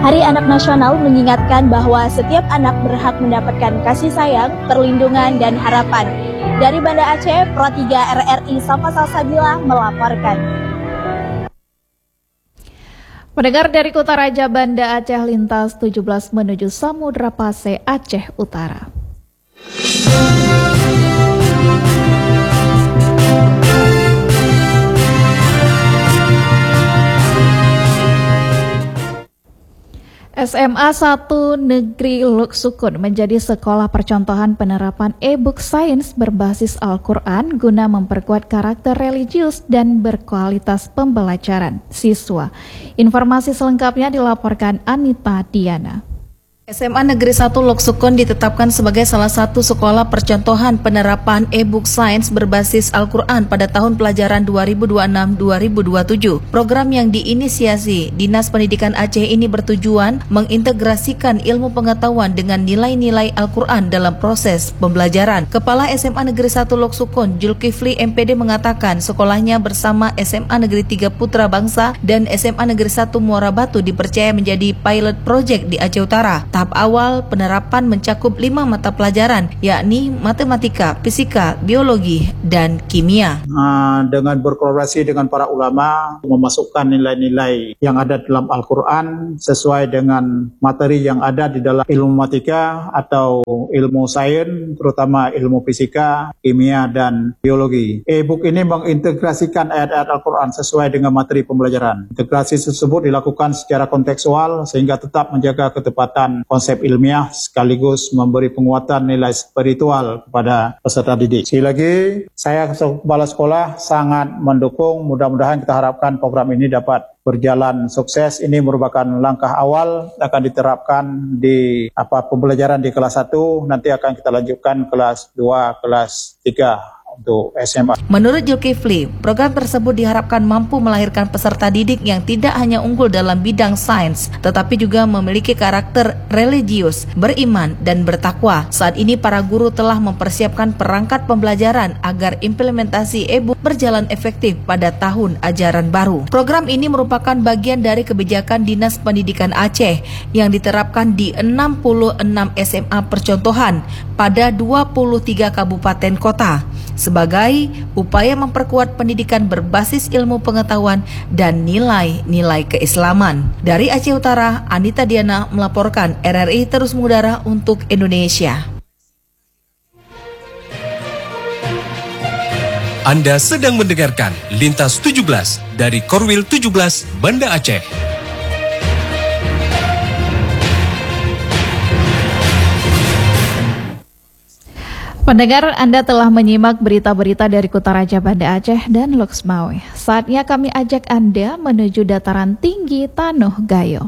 Hari Anak Nasional mengingatkan bahwa setiap anak berhak mendapatkan kasih sayang, perlindungan, dan harapan. Dari Banda Aceh, Pro 3 RRI Safa Salsabila melaporkan. Pendengar dari Kota Raja Banda Aceh lintas 17 menuju Samudra Pase, Aceh Utara. SMA 1 Negeri Luksukun menjadi sekolah percontohan penerapan e-book sains berbasis Al-Quran guna memperkuat karakter religius dan berkualitas pembelajaran siswa. Informasi selengkapnya dilaporkan Anita Diana. SMA Negeri 1 Luksukun ditetapkan sebagai salah satu sekolah percontohan penerapan e-book sains berbasis Al-Quran pada tahun pelajaran 2026-2027. Program yang diinisiasi Dinas Pendidikan Aceh ini bertujuan mengintegrasikan ilmu pengetahuan dengan nilai-nilai Al-Quran dalam proses pembelajaran. Kepala SMA Negeri 1 Luksukun, Julkifli MPD mengatakan sekolahnya bersama SMA Negeri 3 Putra Bangsa dan SMA Negeri 1 Muara Batu dipercaya menjadi pilot project di Aceh Utara. Tahap awal penerapan mencakup 5 mata pelajaran, yakni matematika, fisika, biologi, dan kimia. Dengan berkolaborasi dengan para ulama, memasukkan nilai-nilai yang ada dalam Al-Quran sesuai dengan materi yang ada di dalam ilmu matematika atau ilmu sains, terutama ilmu fisika, kimia, dan biologi. E-book ini mengintegrasikan ayat-ayat Al-Quran sesuai dengan materi pembelajaran. Integrasi tersebut dilakukan secara kontekstual sehingga tetap menjaga ketepatan konsep ilmiah sekaligus memberi penguatan nilai spiritual kepada peserta didik. Sekali lagi, saya kepala sekolah sangat mendukung, mudah-mudahan kita harapkan program ini dapat berjalan sukses. Ini merupakan langkah awal, akan diterapkan di pembelajaran di kelas 1, nanti akan kita lanjutkan kelas 2, kelas 3. Untuk SMA. Menurut Julkifli, program tersebut diharapkan mampu melahirkan peserta didik yang tidak hanya unggul dalam bidang sains, tetapi juga memiliki karakter religius, beriman, dan bertakwa. Saat ini para guru telah mempersiapkan perangkat pembelajaran agar implementasi e-book berjalan efektif pada tahun ajaran baru. Program ini merupakan bagian dari kebijakan Dinas Pendidikan Aceh yang diterapkan di 66 SMA percontohan pada 23 kabupaten kota, sebagai upaya memperkuat pendidikan berbasis ilmu pengetahuan dan nilai-nilai keislaman. Dari Aceh Utara, Anita Diana melaporkan. RRI terus mengudara untuk Indonesia. Anda sedang mendengarkan Lintas 17 dari Korwil 17 Banda Aceh. Pendengar, Anda telah menyimak berita-berita dari Kota Raja Banda Aceh dan Luxmawe. Saatnya kami ajak Anda menuju dataran tinggi Tanuh Gayo.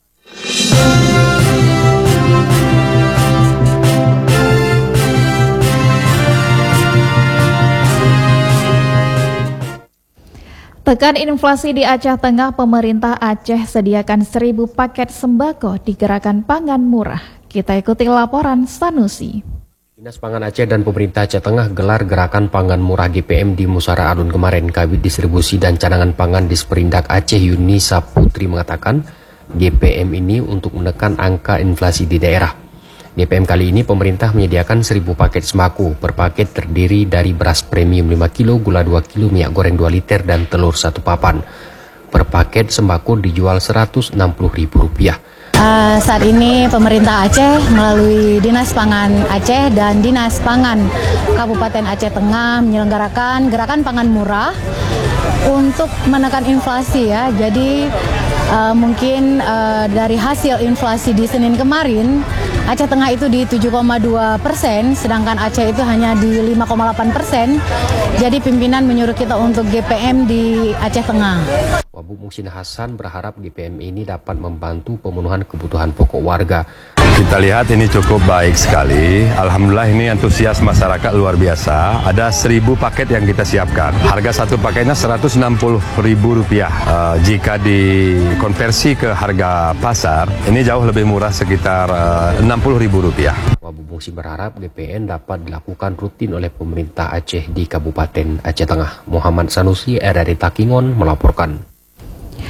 Tekan inflasi di Aceh Tengah, pemerintah Aceh sediakan 1.000 paket sembako di Gerakan Pangan Murah. Kita ikuti laporan Sanusi. Dinas Pangan Aceh dan pemerintah Aceh Tengah gelar Gerakan Pangan Murah GPM di Musara Alun kemarin. Kabid Distribusi dan Cadangan Pangan Disperindak Aceh Yuni Saputri mengatakan GPM ini untuk menekan angka inflasi di daerah. GPM kali ini pemerintah menyediakan 1.000 paket sembako. Per paket terdiri dari beras premium 5 kilo, gula 2 kilo, minyak goreng 2 liter, dan telur 1 papan. Per paket sembako dijual Rp160.000. Saat ini pemerintah Aceh melalui Dinas Pangan Aceh dan Dinas Pangan Kabupaten Aceh Tengah menyelenggarakan Gerakan Pangan Murah untuk menekan inflasi ya. Jadi mungkin dari hasil inflasi di Senin kemarin Aceh Tengah itu di 7,2%, sedangkan Aceh itu hanya di 5,8%. Jadi pimpinan menyuruh kita untuk GPM di Aceh Tengah. Wabu Muhsin Hasan berharap GPM ini dapat membantu pemenuhan kebutuhan pokok warga. Kita lihat ini cukup baik sekali. Alhamdulillah ini antusias masyarakat luar biasa. Ada 1.000 paket yang kita siapkan. Harga satu paketnya Rp160.000. Jika dikonversi ke harga pasar, ini jauh lebih murah, sekitar Rp60.000. Wabu Muhsin berharap GPN dapat dilakukan rutin oleh pemerintah Aceh di Kabupaten Aceh Tengah. Muhammad Sanusi, RRI Takingon melaporkan.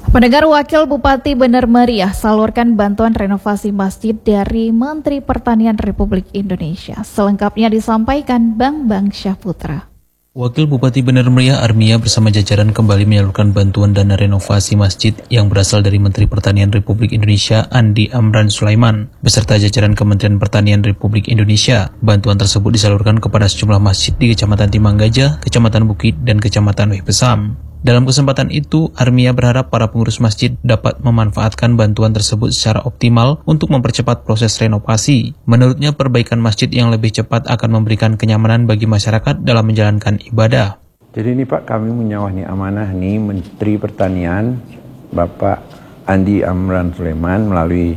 Pendengar, Wakil Bupati Bener Meriah salurkan bantuan renovasi masjid dari Menteri Pertanian Republik Indonesia. Selengkapnya disampaikan Bambang Syahputra. Wakil Bupati Bener Meriah Armia bersama jajaran kembali menyalurkan bantuan dana renovasi masjid yang berasal dari Menteri Pertanian Republik Indonesia Andi Amran Sulaiman beserta jajaran Kementerian Pertanian Republik Indonesia. Bantuan tersebut disalurkan kepada sejumlah masjid di Kecamatan Timanggajah, Kecamatan Bukit, dan Kecamatan Weh Besam. Dalam kesempatan itu, Armia berharap para pengurus masjid dapat memanfaatkan bantuan tersebut secara optimal untuk mempercepat proses renovasi. Menurutnya, perbaikan masjid yang lebih cepat akan memberikan kenyamanan bagi masyarakat dalam menjalankan ibadah. Jadi ini Pak, kami menyawah nih amanah nih Menteri Pertanian Bapak Andi Amran Sulaiman melalui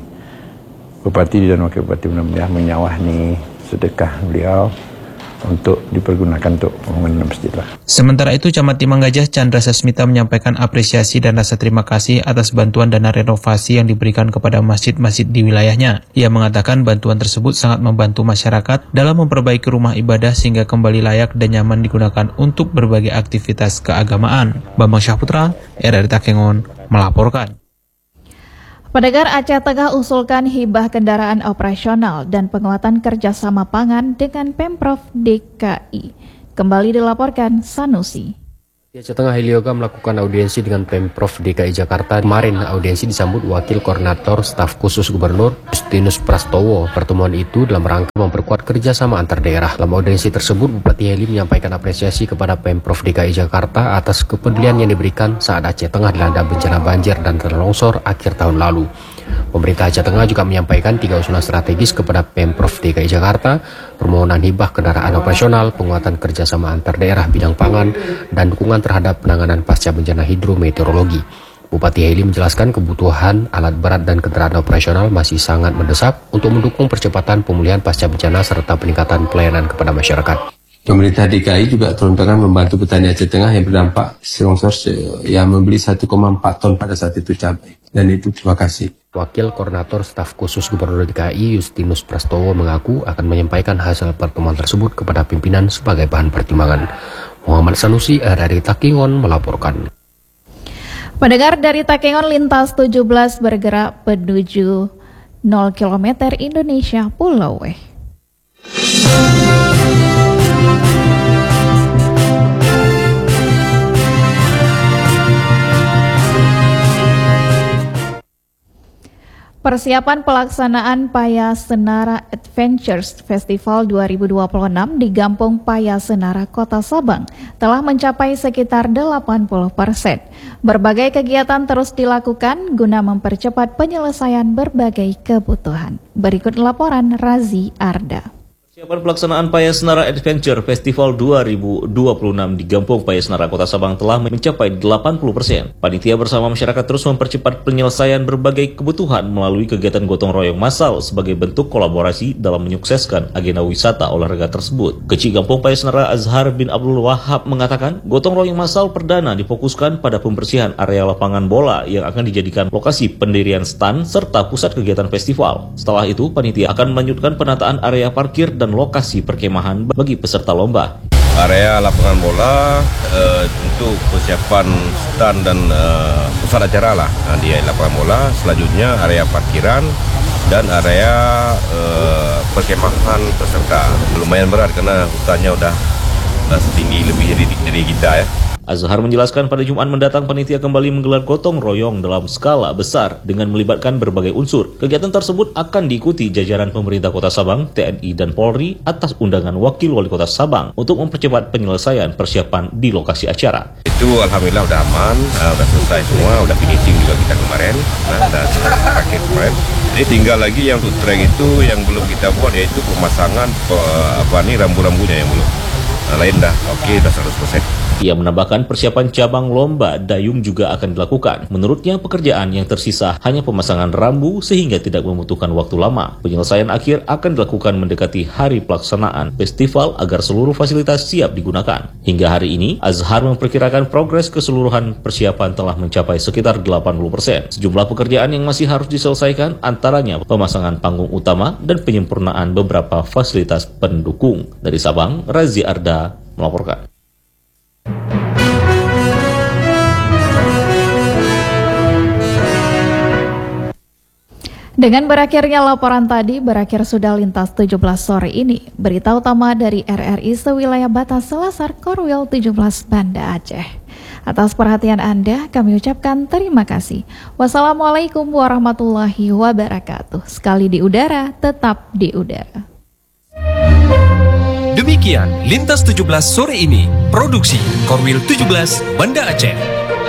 Bupati dan Wakil Bupati Bener Meriah menyawah nih sedekah beliau untuk dipergunakan untuk pembangunan masjid lah. Sementara itu, Camat Timanggajah Chandra Sasmita menyampaikan apresiasi dan rasa terima kasih atas bantuan dana renovasi yang diberikan kepada masjid-masjid di wilayahnya. Ia mengatakan bantuan tersebut sangat membantu masyarakat dalam memperbaiki rumah ibadah sehingga kembali layak dan nyaman digunakan untuk berbagai aktivitas keagamaan. Bambang Syahputra, RRI Takengon, melaporkan. Pendengar, Aceh Tengah usulkan hibah kendaraan operasional dan penguatan kerjasama pangan dengan Pemprov DKI. Kembali dilaporkan Sanusi. Aceh Tengah Helioga melakukan audiensi dengan Pemprov DKI Jakarta. Kemarin audiensi disambut Wakil Koordinator Staf Khusus Gubernur Justinus Prastowo. Pertemuan itu dalam rangka memperkuat kerjasama antar daerah. Dalam audiensi tersebut, Bupati Heli menyampaikan apresiasi kepada Pemprov DKI Jakarta atas kepedulian yang diberikan saat Aceh Tengah dilanda bencana banjir dan tanah longsor akhir tahun lalu. Pemerintah Aceh Tengah juga menyampaikan 3 usulan strategis kepada Pemprov DKI Jakarta, permohonan hibah kendaraan operasional, penguatan kerjasama antar daerah bidang pangan, dan dukungan terhadap penanganan pasca bencana hidrometeorologi. Bupati Heli menjelaskan kebutuhan alat berat dan kendaraan operasional masih sangat mendesak untuk mendukung percepatan pemulihan pasca bencana serta peningkatan pelayanan kepada masyarakat. Pemerintah DKI juga turun-tangan membantu petani Aceh Tengah yang berdampak longsor yang membeli 1,4 ton pada saat itu cabai. Dan itu terima kasih. Wakil Koordinator Staf Khusus Gubernur DKI Justinus Prastowo mengaku akan menyampaikan hasil pertemuan tersebut kepada pimpinan sebagai bahan pertimbangan. Muhammad Sanusi, RRI Takengon melaporkan. Pendengar, dari Takengon lintas 17 bergerak menuju 0 km Indonesia Pulau Weh. Persiapan pelaksanaan Payasenara Adventures Festival 2026 di Gampong Payasenara, Kota Sabang telah mencapai sekitar 80%. Berbagai kegiatan terus dilakukan guna mempercepat penyelesaian berbagai kebutuhan. Berikut laporan Razi Arda. Persiapan pelaksanaan Payasenara Adventure Festival 2026 di Gampong Payasenara, Kota Sabang telah mencapai 80%. Panitia bersama masyarakat terus mempercepat penyelesaian berbagai kebutuhan melalui kegiatan gotong royong massal sebagai bentuk kolaborasi dalam menyukseskan agenda wisata olahraga tersebut. Kecil Gampong Payasenara Azhar bin Abdul Wahab mengatakan, gotong royong massal perdana difokuskan pada pembersihan area lapangan bola yang akan dijadikan lokasi pendirian stand serta pusat kegiatan festival. Setelah itu, panitia akan melanjutkan penataan area parkir dan lokasi perkemahan bagi peserta lomba. Area lapangan bola untuk persiapan stand dan pusat acara lah di lapangan bola. Selanjutnya area parkiran dan area perkemahan peserta. Lumayan berat karena hutannya udah setinggi lebih dari kita ya. Azhar menjelaskan pada Jumat mendatang panitia kembali menggelar gotong royong dalam skala besar dengan melibatkan berbagai unsur. Kegiatan tersebut akan diikuti jajaran pemerintah Kota Sabang, TNI dan Polri atas undangan Wakil Wali Kota Sabang untuk mempercepat penyelesaian persiapan di lokasi acara. Itu alhamdulillah udah aman, udah selesai semua, udah finishing juga kita kemarin, udah terakhir kemarin. Jadi tinggal lagi yang untuk track itu yang belum kita buat, yaitu pemasangan rambu-rambunya yang belum. Lain dah, oke, udah 100%. Ia menambahkan persiapan cabang lomba dayung juga akan dilakukan. Menurutnya pekerjaan yang tersisa hanya pemasangan rambu sehingga tidak membutuhkan waktu lama. Penyelesaian akhir akan dilakukan mendekati hari pelaksanaan festival agar seluruh fasilitas siap digunakan. Hingga hari ini, Azhar memperkirakan progres keseluruhan persiapan telah mencapai sekitar 80%. Sejumlah pekerjaan yang masih harus diselesaikan antaranya pemasangan panggung utama dan penyempurnaan beberapa fasilitas pendukung. Dari Sabang, Razi Arda melaporkan. Dengan berakhirnya laporan tadi, berakhir sudah lintas 17 sore ini. Berita utama dari RRI sewilayah batas Selasar Korwil 17 Banda Aceh. Atas perhatian Anda, kami ucapkan terima kasih. Wassalamualaikum warahmatullahi wabarakatuh. Sekali di udara, tetap di udara. Demikian Lintas 17 sore ini, produksi Korwil 17 Banda Aceh.